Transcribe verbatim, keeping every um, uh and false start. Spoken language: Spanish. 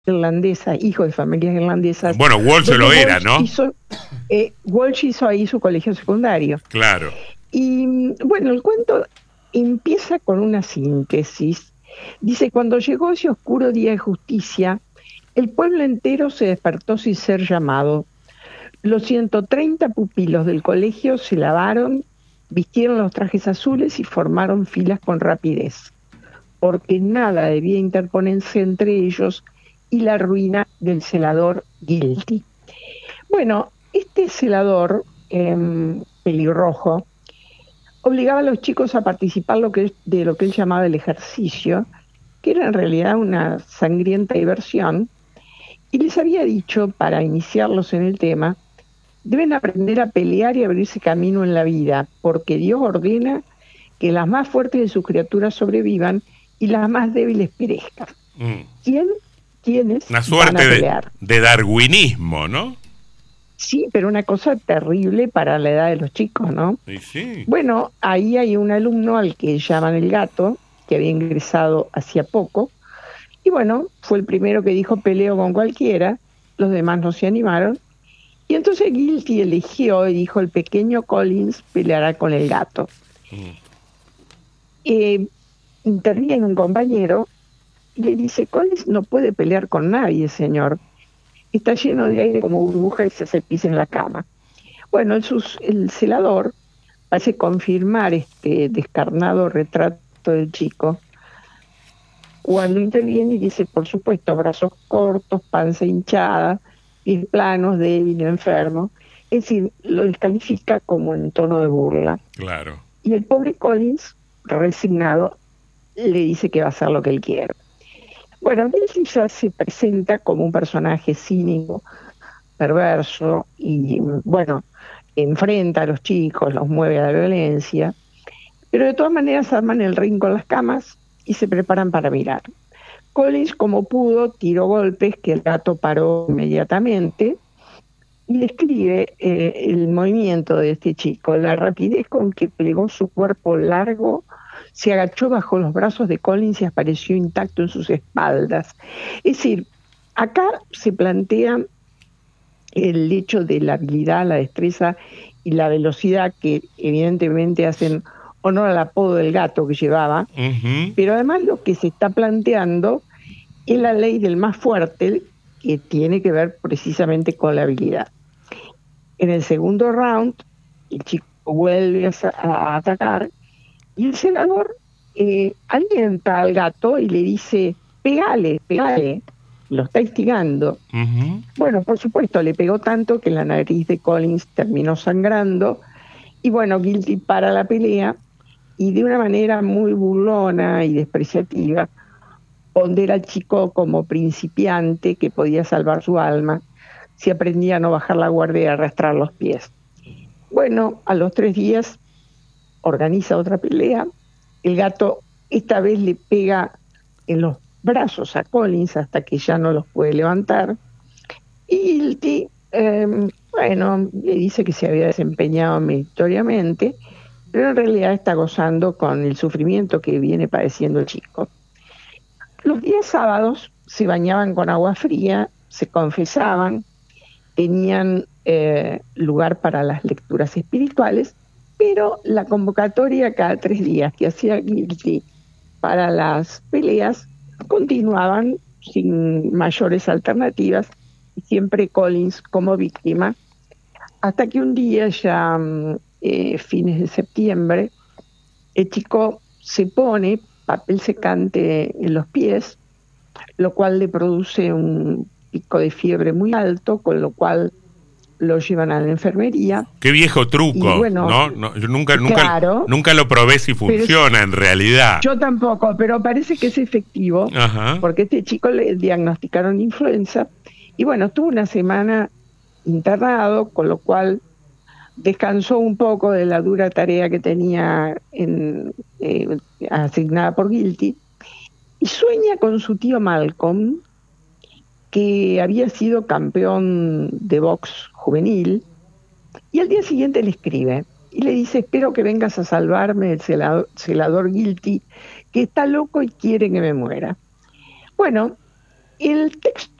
irlandesa, hijo de familias irlandesas, Bueno, Walsh donde lo era, Walsh ¿no? hizo, eh, Walsh hizo ahí su colegio secundario. Claro. Y bueno, el cuento empieza con una síntesis. Dice, cuando llegó ese oscuro día de justicia, el pueblo entero se despertó sin ser llamado. Los ciento treinta pupilos del colegio se lavaron, vistieron los trajes azules y formaron filas con rapidez, porque nada debía interponerse entre ellos y la ruina del celador Guilty. Bueno, este celador eh, pelirrojo obligaba a los chicos a participar lo que, de lo que él llamaba el ejercicio, que era en realidad una sangrienta diversión, y les había dicho, para iniciarlos en el tema, deben aprender a pelear y abrirse camino en la vida, porque Dios ordena que las más fuertes de sus criaturas sobrevivan y las más débiles perezcan. Mm. ¿Quién? ¿Quiénes Una van a suerte de, pelear? de darwinismo, ¿no? Sí, pero una cosa terrible para la edad de los chicos, ¿no? Y sí. Bueno, ahí hay un alumno al que llaman el gato, que había ingresado hacía poco, y bueno, fue el primero que dijo peleo con cualquiera, los demás no se animaron, y entonces Guilty eligió y dijo el pequeño Collins peleará con el gato. Mm. Eh, interviene un compañero y le dice, Collins no puede pelear con nadie, señor. Está lleno de aire como burbuja y se hace pis en la cama. Bueno, el, sus, el celador hace confirmar este descarnado retrato del chico cuando interviene y dice, por supuesto, brazos cortos, panza hinchada, pies planos, débil, enfermo. Es decir, lo descalifica como en tono de burla. Claro. Y el pobre Collins, resignado, le dice que va a hacer lo que él quiere. Bueno, él ya se presenta como un personaje cínico, perverso, y bueno, enfrenta a los chicos, los mueve a la violencia, pero de todas maneras arman el ring con las camas y se preparan para mirar. Collins, como pudo, tiró golpes que el gato paró inmediatamente y describe eh, el movimiento de este chico, la rapidez con que plegó su cuerpo largo, se agachó bajo los brazos de Collins y apareció intacto en sus espaldas. Es decir, acá se plantea el hecho de la habilidad, la destreza y la velocidad que evidentemente hacen honor al apodo del gato que llevaba, Uh-huh. pero además lo que se está planteando es la ley del más fuerte, que tiene que ver precisamente con la habilidad. En el segundo round, el chico vuelve a, a atacar y el senador eh, alienta al gato y le dice, pegale, pegale, lo está instigando. Uh-huh. Bueno, por supuesto, le pegó tanto que la nariz de Collins terminó sangrando y bueno, Guilty para la pelea y de una manera muy burlona y despreciativa pondera al chico como principiante que podía salvar su alma si aprendía a no bajar la guardia y a arrastrar los pies. Bueno, a los tres días organiza otra pelea, el gato esta vez le pega en los brazos a Collins hasta que ya no los puede levantar, y Guilty, eh, bueno, le dice que se había desempeñado meritoriamente, pero en realidad está gozando con el sufrimiento que viene padeciendo el chico. Los días sábados se bañaban con agua fría, se confesaban, tenían eh, lugar para las lecturas espirituales, pero la convocatoria cada tres días que hacía Guilty para las peleas continuaban sin mayores alternativas, y siempre Collins como víctima, hasta que un día ya eh, fines de septiembre, el chico se pone papel secante en los pies, lo cual le produce un pico de fiebre muy alto, con lo cual lo llevan a la enfermería. Qué viejo truco, bueno, ¿no? no yo nunca, nunca, claro, nunca lo probé si funciona en realidad. Yo tampoco, pero parece que es efectivo. Ajá. Porque a este chico le diagnosticaron influenza y bueno, estuvo una semana internado, con lo cual descansó un poco de la dura tarea que tenía en, eh, asignada por Guilty, y sueña con su tío Malcolm, que había sido campeón de box juvenil, y al día siguiente le escribe y le dice, espero que vengas a salvarme del celador, celador Guilty, que está loco y quiere que me muera. Bueno, el texto